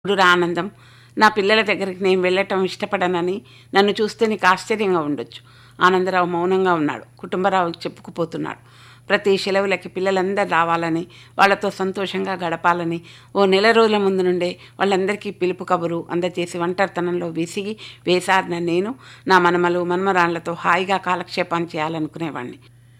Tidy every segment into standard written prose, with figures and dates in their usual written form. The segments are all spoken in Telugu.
ఇప్పుడు ఆనందం. నా పిల్లల దగ్గరికి నేను వెళ్ళటం ఇష్టపడనని నన్ను చూస్తే నీకు ఆశ్చర్యంగా ఉండొచ్చు. ఆనందరావు మౌనంగా ఉన్నాడు. కుటుంబరావుకి చెప్పుకుపోతున్నాడు. ప్రతి సెలవులకి పిల్లలందరూ రావాలని, వాళ్ళతో సంతోషంగా గడపాలని ఓ నెల రోజుల ముందు నుండే వాళ్ళందరికీ పిలుపు కబురు అందజేసి ఒంటరితనంలో విసిగి వేసారిన నేను నా మనమలు మన్మరాన్లతో హాయిగా కాలక్షేపం చేయాలనుకునేవాడిని.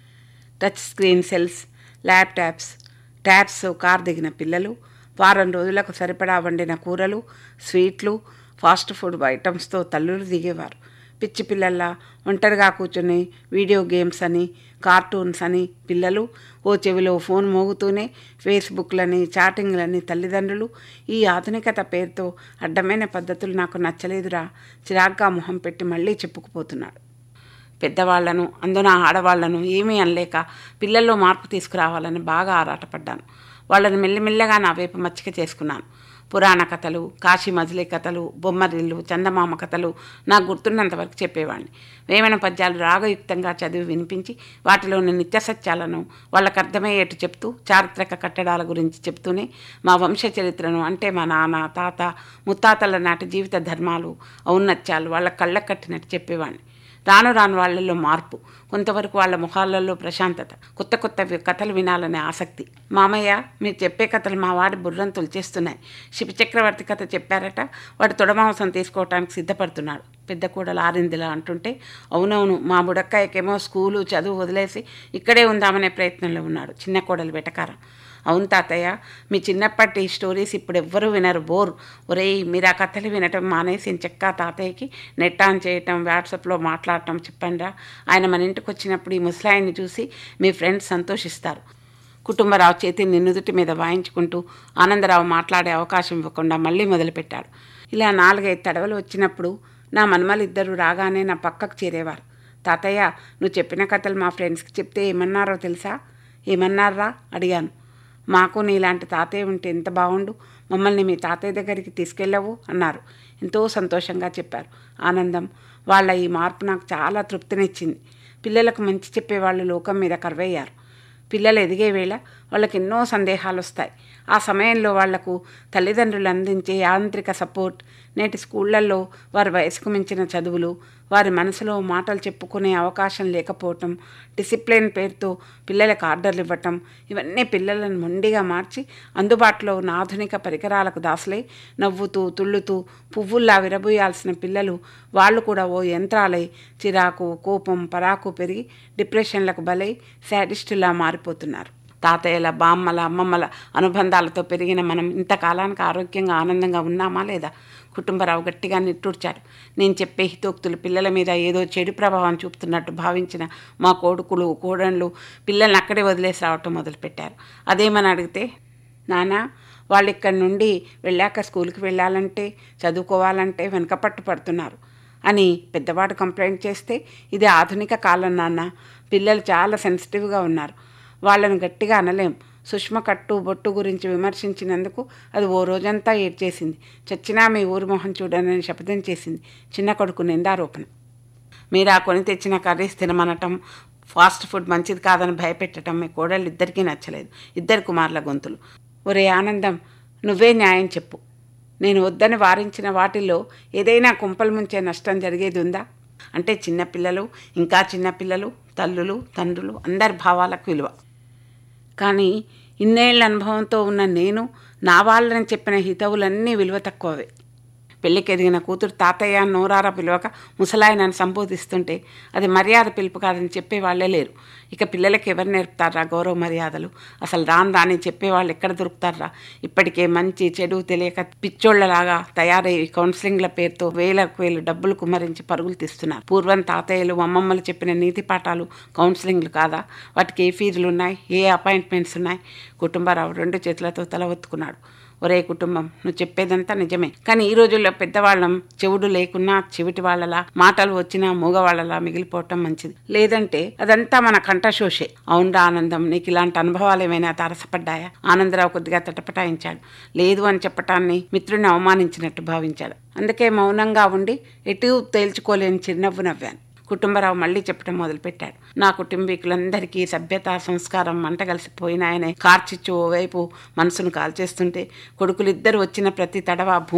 Touch screen cells, laptops, tabs car దిగిన పిల్లలు, వారం రోజులకు సరిపడా వండిన కూరలు, స్వీట్లు, ఫాస్ట్ ఫుడ్ ఐటమ్స్తో తల్లులు దిగేవారు. పిచ్చి పిల్లల్లా ఒంటరిగా కూర్చొని వీడియో గేమ్స్ అని, కార్టూన్స్ అని పిల్లలు, ఓ చెవిలో ఫోన్ మోగుతూనే ఫేస్బుక్లని, చాటింగ్లని తల్లిదండ్రులు. ఈ ఆధునికత పేరుతో అడ్డమైన పద్ధతులు నాకు నచ్చలేదురా, చిరాగ్గా మొహం పెట్టి మళ్ళీ చెప్పుకుపోతున్నాడు. పెద్దవాళ్లను, అందున ఆడవాళ్లను ఏమీ అనలేక పిల్లల్లో మార్పు తీసుకురావాలని బాగా ఆరాటపడ్డాను. వాళ్ళని మెల్లిమెల్లగా నా వైపు మచ్చిక చేసుకున్నాను. పురాణ కథలు, కాశీ మజిలీ కథలు, బొమ్మరిల్లు, చందమామ కథలు నాకు గుర్తున్నంతవరకు చెప్పేవాడిని. వేమన పద్యాలు రాగయుక్తంగా చదివి వినిపించి వాటిలోని నిత్య సత్యాలను వాళ్ళకు అర్థమయ్యేట్టు చెప్తూ, చారిత్రక కట్టడాల గురించి చెప్తూనే మా వంశ చరిత్రను, అంటే మా నాన్న, తాత, ముత్తాతల నాటి జీవిత ధర్మాలు, ఔన్నత్యాలు వాళ్ళ కళ్ళకు కట్టినట్టు చెప్పేవాడిని. రాను రాను వాళ్లలో మార్పు, కొంతవరకు వాళ్ళ ముఖాలలో ప్రశాంతత, కొత్త కొత్త కథలు వినాలనే ఆసక్తి. మామయ్య, మీరు చెప్పే కథలు మా వాడి బుర్రను తొలిచేస్తున్నాయి. శివచక్రవర్తి కథ చెప్పారట, వాడు తొడమాంసం తీసుకోవటానికి సిద్ధపడుతున్నాడు. పెద్ద కూడలు ఆరిందిలా అంటుంటే, అవునవును, మా బుడక్కాయకేమో స్కూలు చదువు వదిలేసి ఇక్కడే ఉందామనే ప్రయత్నంలో ఉన్నాడు. చిన్న కోడలు వెటకారం. అవును తాతయ్య, మీ చిన్నప్పటి స్టోరీస్ ఇప్పుడు ఎవ్వరూ వినరు, బోర్. ఒరేయ్, మీరు ఆ కథలు వినటం మానేసి చెక్క తాతయ్యకి నెట్ ఆన్ చేయటం, వాట్సాప్లో మాట్లాడటం చెప్పండిరా. ఆయన మన ఇంటికి వచ్చినప్పుడు ఈ ముసలాయిని చూసి మీ ఫ్రెండ్స్ సంతోషిస్తారు. కుటుంబరావు చేతిని నుదుటి మీద వాయించుకుంటూ ఆనందరావు మాట్లాడే అవకాశం ఇవ్వకుండా మళ్ళీ మొదలుపెట్టాడు. ఇలా 4-5 తడవలు వచ్చినప్పుడు నా మనమలిద్దరూ రాగానే నా పక్కకు చేరేవారు. తాతయ్య, నువ్వు చెప్పిన కథలు మా ఫ్రెండ్స్కి చెప్తే ఏమన్నారో తెలుసా? ఏమన్నారా అడిగాను. మాకు నీలాంటి తాతయ్య ఉంటే ఎంత బాగుండు, మమ్మల్ని మీ తాతయ్య దగ్గరికి తీసుకెళ్ళవు అన్నారు. ఎంతో సంతోషంగా చెప్పారు. ఆనందం. వాళ్ళ ఈ మార్పు నాకు చాలా తృప్తినిచ్చింది. పిల్లలకు మంచి చెప్పేవాళ్ళు లోకం మీద కరువయ్యారు. పిల్లలు ఎదిగే వేళ వాళ్ళకి ఎన్నో సందేహాలు వస్తాయి. ఆ సమయంలో వాళ్లకు తల్లిదండ్రులు అందించే యాంత్రిక సపోర్ట్, నేటి స్కూళ్లలో వారి వయసుకు మించిన చదువులు, వారి మనసులో మాటలు చెప్పుకునే అవకాశం లేకపోవటం, డిసిప్లిన్ పేరుతో పిల్లలకు ఆర్డర్లు ఇవ్వటం, ఇవన్నీ పిల్లలను మొండిగా మార్చి అందుబాటులో ఉన్న ఆధునిక పరికరాలకు దాసులై నవ్వుతూ తుళ్ళుతూ పువ్వుల్లా విరబూయాల్సిన పిల్లలు వాళ్ళు కూడా ఓ యంత్రాలై చిరాకు, కోపం, పరాకు పెరిగి డిప్రెషన్లకు బలై శాడిస్టులా మారిపోతున్నారు. తాతయ్యల, బామ్మల, అమ్మమ్మల అనుబంధాలతో పెరిగిన మనం ఇంతకాలానికి ఆరోగ్యంగా, ఆనందంగా ఉన్నామా లేదా? కుటుంబరావు గట్టిగా నిట్టూర్చాడు. నేను చెప్పే హితోక్తులు పిల్లల మీద ఏదో చెడు ప్రభావం చూపుతున్నట్టు భావించిన మా కొడుకులు, కోడళ్ళు పిల్లల్ని అక్కడే వదిలేసి రావటం మొదలుపెట్టారు. అదేమని అడిగితే, నాన్న, వాళ్ళు ఇక్కడి నుండి వెళ్ళాక స్కూల్కి వెళ్ళాలంటే, చదువుకోవాలంటే వెనకపట్టు పడుతున్నారు అని పెద్దవాడు కంప్లైంట్ చేస్తే, ఇది ఆధునిక కాలం నాన్న, పిల్లలు చాలా సెన్సిటివ్గా ఉన్నారు, వాళ్ళను గట్టిగా అనలేం. సుష్మ కట్టు బొట్టు గురించి విమర్శించినందుకు అది ఓ రోజంతా ఏడ్చేసింది. చచ్చినా మీ ఊరి మొహం చూడనని శపథం చేసింది. చిన్న కొడుకు నిందారోపణ. మీరు ఆ కొని తెచ్చిన కర్రీస్ తినమనటం, ఫాస్ట్ ఫుడ్ మంచిది కాదని భయపెట్టడం మీ కోడళ్ళు ఇద్దరికీ నచ్చలేదు. 2 కుమారుల గొంతులు. ఒరే ఆనందం, నువ్వే న్యాయం చెప్పు. నేను వద్దని వారించిన వాటిల్లో ఏదైనా కుంపలు ముంచే నష్టం జరిగేది ఉందా? అంటే చిన్నపిల్లలు, ఇంకా చిన్నపిల్లలు, తల్లులు, తండ్రులు, అందరి భావాలకు విలువ. కానీ ఇన్నేళ్ల అనుభవంతో ఉన్న నేను నా వాళ్ళని చెప్పిన హితవులన్నీ విలువ తక్కువవే. పెళ్ళికి ఎదిగిన కూతురు తాతయ్య నోరారా పిలవక ముసలాయనని సంబోధిస్తుంటే అది మర్యాద పిలుపు కాదని చెప్పేవాళ్లే లేరు. ఇక పిల్లలకి ఎవరు నేర్పుతారా గౌరవ మర్యాదలు? అసలు రాని చెప్పేవాళ్ళు ఎక్కడ దొరుకుతారా? ఇప్పటికే మంచి చెడు తెలియక పిచ్చోళ్లలాగా తయారయ్యి కౌన్సిలింగ్ల పేరుతో వేలకు వేలు డబ్బులు కుమ్మరించి పరుగులు తీస్తున్నారు. పూర్వం తాతయ్యలు, అమ్మమ్మలు చెప్పిన నీతి పాఠాలు కౌన్సిలింగ్లు కాదా? వాటికి ఏ ఫీజులు ఉన్నాయి? ఏ అపాయింట్మెంట్స్ ఉన్నాయి? కుటుంబరావు 2 చేతులతో తల ఒత్తుకున్నాడు. ఒరే కుటుంబం, నువ్వు చెప్పేదంతా నిజమే, కానీ ఈ రోజుల్లో పెద్దవాళ్ళం చెవుడు లేకున్నా చెవిటి వాళ్ళలా, మాటలు వచ్చినా మూగవాళ్లలా మిగిలిపోవటం మంచిది. లేదంటే అదంతా మన కంఠశోషే. అవునరా ఆనందం, నీకు ఇలాంటి అనుభవాలు ఏమైనా తారసపడ్డాయా? ఆనందరావు కొద్దిగా తటపటాయించాడు. లేదు అని చెప్పటాన్ని మిత్రుడిని అవమానించినట్టు భావించాడు. అందుకే మౌనంగా ఉండి ఎటూ తేల్చుకోలేని చిరునవ్వు నవ్వాను. కుటుంబరావు మళ్ళీ చెప్పడం మొదలుపెట్టాడు. నా కుటుంబీకులందరికీ సభ్యత, సంస్కారం మంటగలిసిపోయినాయనే కార్చిచ్చు ఓవైపు మనసును కాల్చేస్తుంటే, కొడుకులిద్దరు వచ్చిన ప్రతి తడవ